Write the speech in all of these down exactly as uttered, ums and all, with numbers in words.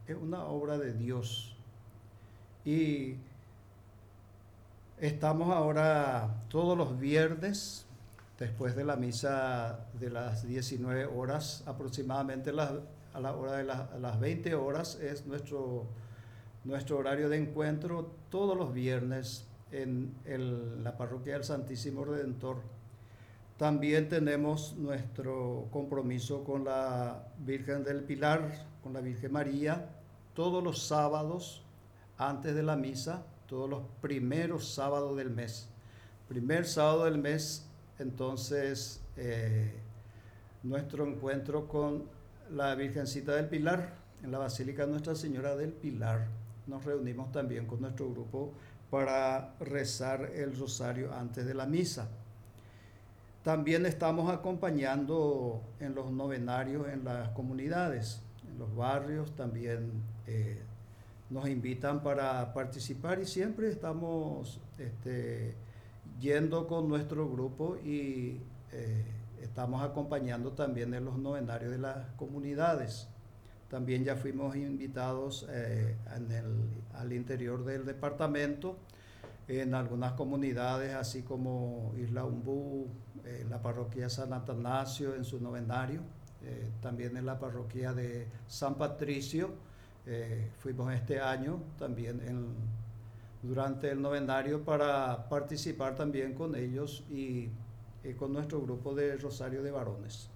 es una obra de Dios. Y estamos ahora todos los viernes, después de la misa de las diecinueve horas, aproximadamente las, a la hora de las, a las veinte horas, es nuestro, nuestro horario de encuentro todos los viernes en el, la parroquia del Santísimo Redentor. También tenemos nuestro compromiso con la Virgen del Pilar, con la Virgen María, todos los sábados antes de la misa, todos los primeros sábados del mes. Primer sábado del mes, entonces, eh, nuestro encuentro con la Virgencita del Pilar, en la Basílica Nuestra Señora del Pilar. Nos reunimos también con nuestro grupo para rezar el rosario antes de la misa. También estamos acompañando en los novenarios en las comunidades, en los barrios, también eh, nos invitan para participar y siempre estamos este, yendo con nuestro grupo y eh, estamos acompañando también en los novenarios de las comunidades. También ya fuimos invitados eh, en el, al interior del departamento, en algunas comunidades, así como Isla Umbú, eh, la parroquia San Atanasio en su novenario, eh, también en la parroquia de San Patricio, eh, fuimos este año también en, durante el novenario para participar también con ellos y eh, con nuestro grupo de Rosario de Varones.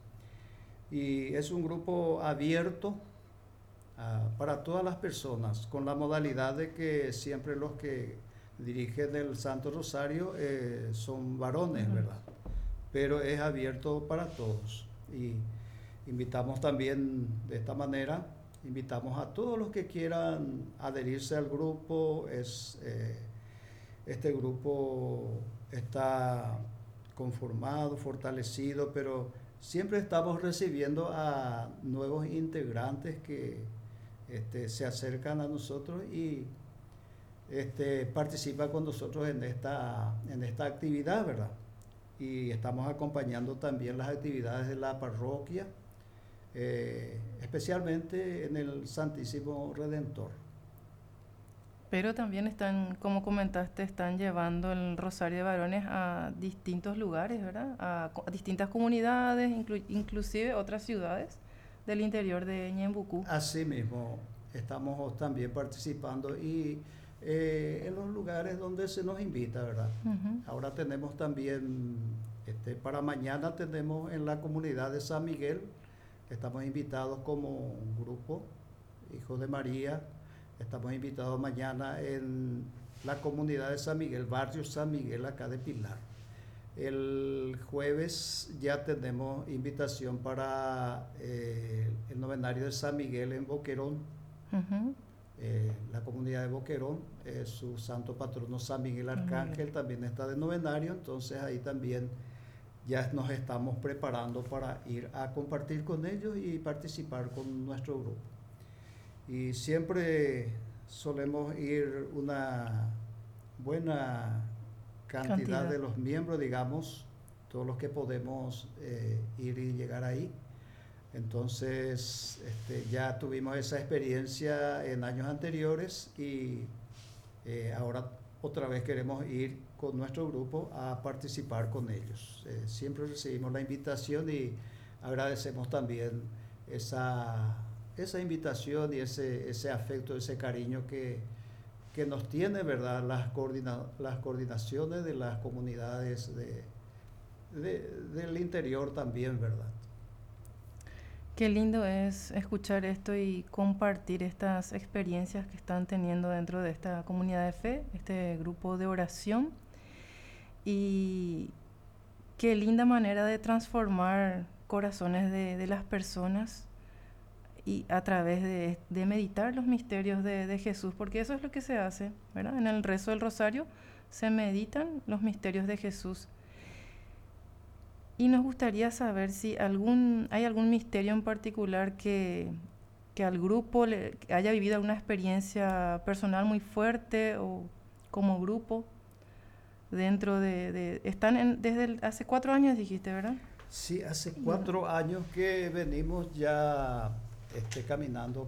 Y es un grupo abierto uh, para todas las personas, con la modalidad de que siempre los que dirigen el Santo Rosario eh, son varones, uh-huh. ¿verdad? Pero es abierto para todos. Y invitamos también de esta manera, invitamos a todos los que quieran adherirse al grupo. Es, eh, este grupo está conformado, fortalecido, pero siempre estamos recibiendo a nuevos integrantes que este, se acercan a nosotros y Este, participa con nosotros en esta, en esta actividad, ¿verdad? Y estamos acompañando también las actividades de la parroquia, eh, especialmente en el Santísimo Redentor. Pero también están, como comentaste, están llevando el Rosario de Varones a distintos lugares, ¿verdad? A, a distintas comunidades, inclu, inclusive otras ciudades del interior de Ñembucú. Así mismo, estamos también participando y Eh, en los lugares donde se nos invita, ¿verdad? Uh-huh. Ahora tenemos también, este, para mañana tenemos en la comunidad de San Miguel, estamos invitados como un grupo, Hijos de María, estamos invitados mañana en la comunidad de San Miguel, barrio San Miguel, acá de Pilar. El jueves ya tenemos invitación para eh, el novenario de San Miguel en Boquerón. Uh-huh. Eh, la comunidad de Boquerón, eh, su santo patrono San Miguel Arcángel uh-huh. también está de novenario, entonces ahí también ya nos estamos preparando para ir a compartir con ellos y participar con nuestro grupo. Y siempre solemos ir una buena cantidad, cantidad. de los miembros, digamos, todos los que podemos eh, ir y llegar ahí. Entonces este, ya tuvimos esa experiencia en años anteriores y eh, ahora otra vez queremos ir con nuestro grupo a participar con ellos. Eh, siempre recibimos la invitación y agradecemos también esa, esa invitación y ese, ese afecto, ese cariño que, que nos tiene, ¿verdad? Las, coordina, las coordinaciones de las comunidades de, de, del interior también, ¿verdad? Qué lindo es escuchar esto y compartir estas experiencias que están teniendo dentro de esta comunidad de fe, este grupo de oración. Y qué linda manera de transformar corazones de, de las personas y a través de, de meditar los misterios de, de Jesús, porque eso es lo que se hace, ¿verdad? En el rezo del rosario se meditan los misterios de Jesús. Y nos gustaría saber si algún, hay algún misterio en particular que, que al grupo le, que haya vivido alguna experiencia personal muy fuerte o como grupo dentro de... de están en, desde el, hace cuatro años dijiste, ¿verdad? Sí, hace cuatro años que venimos ya este, caminando